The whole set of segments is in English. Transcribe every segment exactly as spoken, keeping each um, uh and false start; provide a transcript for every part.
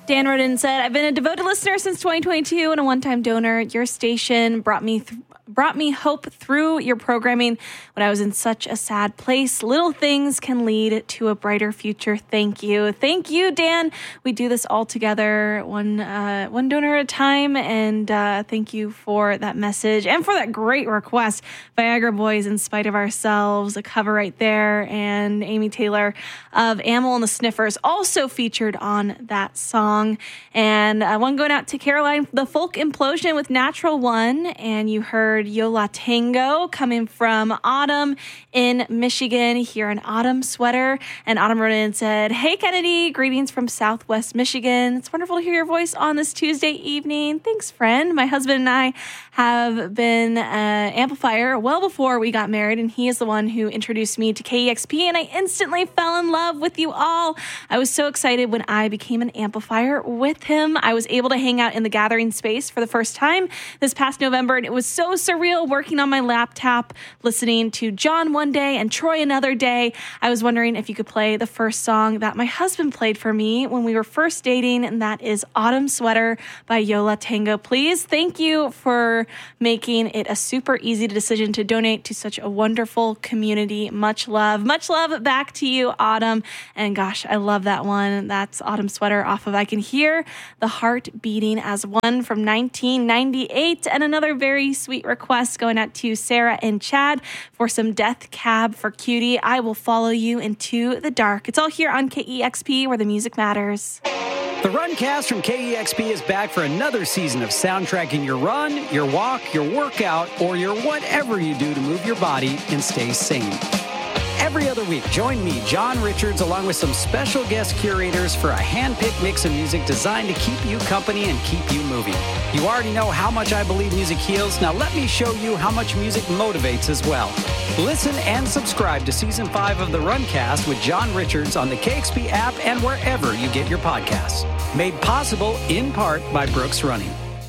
Dan wrote in and said, I've been a devoted listener since twenty twenty-two and a one-time donor. Your station brought me th- brought me hope through your programming when I was in such a sad place. Little things can lead to a brighter future. Thank you. Thank you, Dan. We do this all together, one uh, one donor at a time, and uh, thank you for that message and for that great request. Viagra Boys, In Spite of Ourselves, a cover right there, and Amy Taylor of Amyl and the Sniffers also featured on that song. And uh, one going out to Caroline, the Folk Implosion with Natural One, and you heard Yo La Tengo coming from Autumn in Michigan, here in Autumn Sweater. And Autumn wrote in and said, hey, Kennedy, greetings from Southwest Michigan. It's wonderful to hear your voice on this Tuesday evening. Thanks, friend. My husband and I have been an amplifier well before we got married, and he is the one who introduced me to K E X P, and I instantly fell in love with you all. I was so excited when I became an amplifier with him. I was able to hang out in the gathering space for the first time this past November, and it was so surreal working on my laptop, listening to John one day and Troy another day. I was wondering if you could play the first song that my husband played for me when we were first dating, and that is Autumn Sweater by Yo La Tengo, please. Thank you for making it a super easy decision to donate to such a wonderful community. Much love. Much love back to you, Autumn. And gosh, I love that one. That's Autumn Sweater off of I Can Hear the Heart Beating as One from nineteen ninety-eight. And another very sweet request going out to Sarah and Chad for some Death Cab for Cutie. I Will Follow You Into the Dark. It's all here on K E X P, where the music matters. The Runcast from K E X P is back for another season of soundtracking your run, your walk, your workout, or your whatever you do to move your body and stay sane. Every other week, join me, John Richards, along with some special guest curators for a hand-picked mix of music designed to keep you company and keep you moving. You already know how much I believe music heals. Now let me show you how much music motivates as well. Listen and subscribe to Season five of The Runcast with John Richards on the K X P app and wherever you get your podcasts. Made possible, in part, by Brooks Running.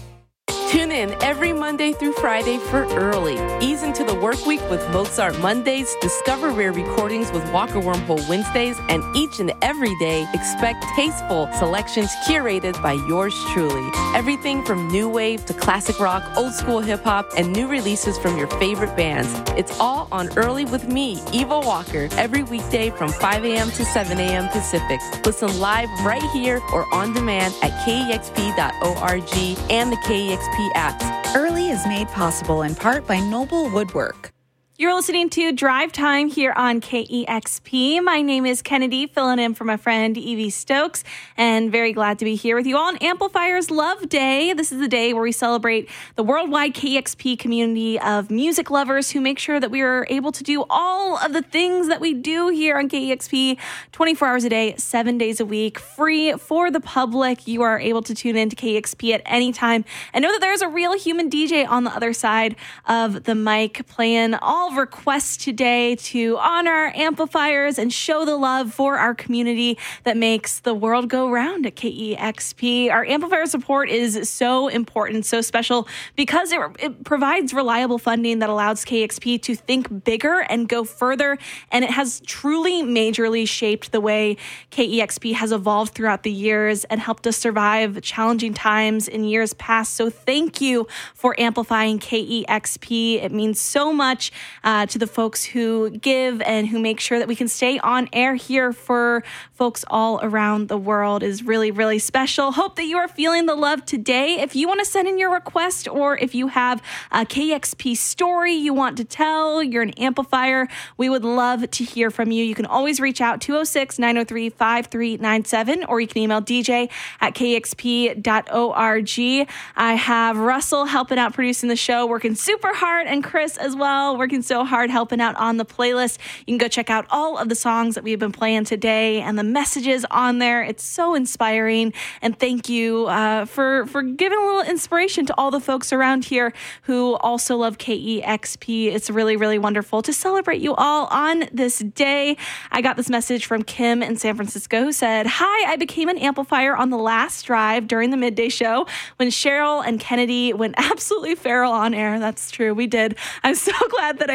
Tune in every Monday through Friday for Early. Ease into the work week with Mozart Mondays, discover rare recordings with Walker Wormhole Wednesdays, and each and every day expect tasteful selections curated by yours truly. Everything from new wave to classic rock, old school hip hop, and new releases from your favorite bands. It's all on Early with me, Eva Walker, every weekday from five a.m. to seven a.m. Pacific. Listen live right here or on demand at K E X P dot org and the K E X P apps. Early is made possible in part by Noble Woodwork. You're listening to Drive Time here on K E X P. My name is Kennedy, filling in for my friend Evie Stokes, and very glad to be here with you all on Amplifiers Love Day. This is the day where we celebrate the worldwide K E X P community of music lovers who make sure that we are able to do all of the things that we do here on K E X P twenty-four hours a day, seven days a week, free for the public. You are able to tune in to K E X P at any time and know that there's a real human D J on the other side of the mic playing all requests today to honor our amplifiers and show the love for our community that makes the world go round at K E X P. Our amplifier support is so important, so special, because it, it provides reliable funding that allows K E X P to think bigger and go further, and it has truly majorly shaped the way K E X P has evolved throughout the years and helped us survive challenging times in years past. So thank you for amplifying K E X P. It means so much Uh, to the folks who give and who make sure that we can stay on air here for folks all around the world. Is really, really special. Hope that you are feeling the love today. If you want to send in your request, or if you have a K E X P story you want to tell, you're an amplifier, we would love to hear from you. You can always reach out two oh six, nine oh three, five three nine seven, or you can email D J at K E X P dot org. I have Russell helping out producing the show, working super hard, and Chris as well, working so hard helping out on the playlist. You can go check out all of the songs that we've been playing today and the messages on there. It's so inspiring, and thank you uh, for for giving a little inspiration to all the folks around here who also love K E X P. It's really, really wonderful to celebrate you all on this day. I got this message from Kim in San Francisco who said, "Hi, I became an amplifier on the last drive during the midday show when Cheryl and Kennedy went absolutely feral on air." That's true, we did. I'm so glad that I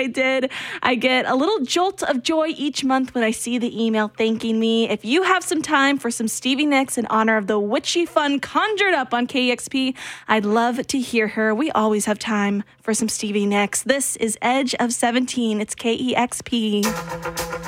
did. I get a little jolt of joy each month when I see the email thanking me. If you have some time for some Stevie Nicks in honor of the witchy fun conjured up on K E X P, I'd love to hear her. We always have time for some Stevie Nicks. This is Edge of seventeen. It's K E X P.